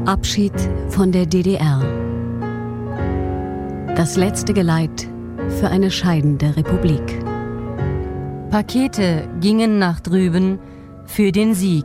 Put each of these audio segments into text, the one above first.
Abschied von der DDR. Das letzte Geleit für eine scheidende Republik. Pakete gingen nach drüben für den Sieg.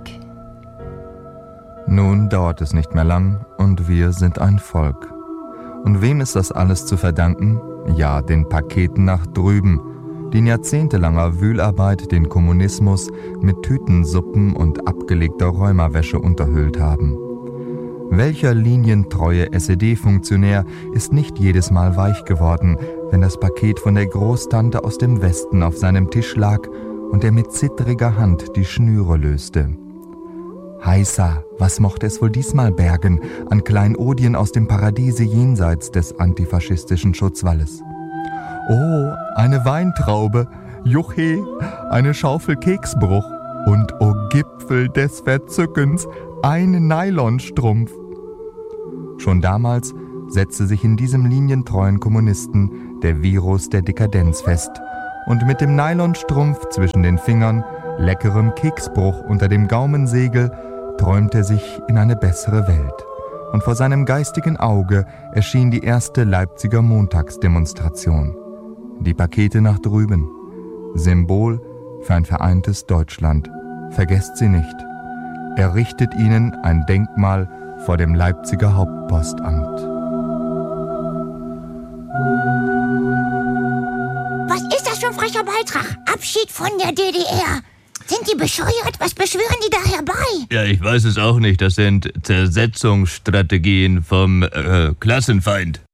Nun dauert es nicht mehr lang und wir sind ein Volk. Und wem ist das alles zu verdanken? Ja, den Paketen nach drüben, die in jahrzehntelanger Wühlarbeit den Kommunismus mit Tütensuppen und abgelegter Rheumawäsche unterhüllt haben. Welcher linientreue SED-Funktionär ist nicht jedes Mal weich geworden, wenn das Paket von der Großtante aus dem Westen auf seinem Tisch lag und er mit zittriger Hand die Schnüre löste? Heißa, was mochte es wohl diesmal bergen an Kleinodien aus dem Paradiese jenseits des antifaschistischen Schutzwalles? Oh, eine Weintraube, Juche, eine Schaufel Keksbruch und, oh Gipfel des Verzückens, ein Nylonstrumpf. Schon damals setzte sich in diesem linientreuen Kommunisten der Virus der Dekadenz fest und mit dem Nylonstrumpf zwischen den Fingern, leckerem Keksbruch unter dem Gaumensegel, träumte er sich in eine bessere Welt. Und vor seinem geistigen Auge erschien die erste Leipziger Montagsdemonstration. Die Pakete nach drüben. Symbol für ein vereintes Deutschland. Vergesst sie nicht. Errichtet ihnen ein Denkmal vor dem Leipziger Hauptpostamt. Was ist das für ein frecher Beitrag? Abschied von der DDR. Sind die bescheuert? Was beschwören die da herbei? Ja, ich weiß es auch nicht. Das sind Zersetzungsstrategien vom Klassenfeind.